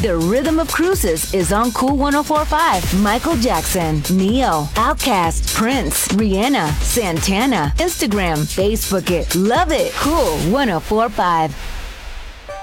The Rhythm of Cruises is on Cool 104.5. Michael Jackson, Neo, Outkast, Prince, Rihanna, Santana. Instagram, Facebook it. Love it. Cool 104.5.